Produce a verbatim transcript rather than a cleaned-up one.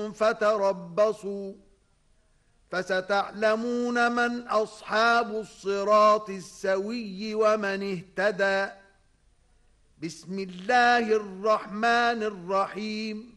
فتربصوا فستعلمون من أصحاب الصراط السوي ومن اهتدى. بسم الله الرحمن الرحيم